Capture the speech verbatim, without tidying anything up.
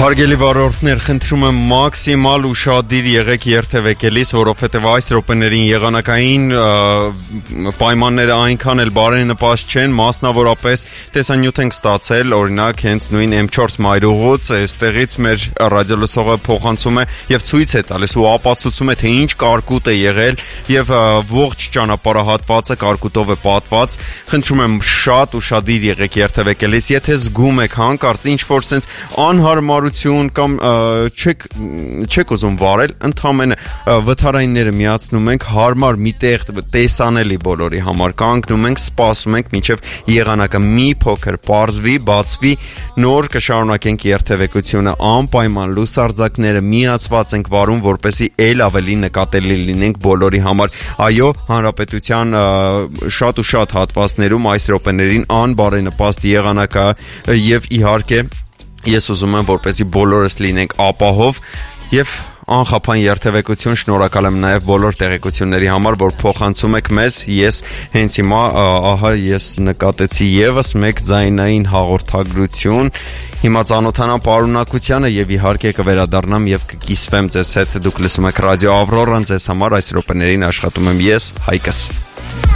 Հարգելի վարորդներ, խնդրում եմ մաքսիմալ ուշադիր եղեք երթևեկելիս, որովհետև այս րոպեներին եղանակային պայմանները այնքան էլ բարենպաստ չեն, մասնավորապես տեսանյութ ենք ստացել, օրինակ հենց նույն էմ չորս մայրուղուց, այստեղից մեր ռադիոլսողը փոխանցում է եւ ցույց է տալիս ու ապացուցում է, թե ինչ կարկուտ է եղել եւ ողջ ճանապարհահատվածը կարկուտով է պատված։ Խնդրում եմ շատ ուշադիր եղեք երթևեկելիս, եթե զգում եք հանկարծ ինչ-որ sense անհարմար կամ չեք չեք ուզում վարել, ընդհանրապես վթարայինները միացնում ենք, հարմար մի տեղ տեսանելի բոլորի համար կանգնում ենք, սպասում ենք, մինչև եղանակը մի փոքր պարզվի, բացվի, նոր կշարունակենք երթևեկությունը, անպայման լուսարձակները միացված ենք վարում, որպեսզի ել ավելի նկատելի լինենք բոլորի համար։ Այո, հանրապետության շատ ու շատ հատվածներում այս րոպեներին անբարենպաստ եղանակ է եւ իհարկե ես ուզում եմ, որպեսզի բոլորս լինենք ապահով եւ անխափան երթևեկություն, շնորհակալ եմ նաեւ բոլոր տեղեկությունների համար, որ փոխանցում եք մեզ։ Ես հենց հիմա ահա ես նկատեցի եւս մեկ ձայնային հաղորդագրություն։ Հիմա ծանոթանամ պարունակությանը եւ իհարկե կվերադառնամ եւ կկիսվեմ ձեզ հետ։ Դուք լսում եք Ռադիո Ավրորան, ձեզ համար այս րոպեներին աշխատում եմ ես, Հայկս։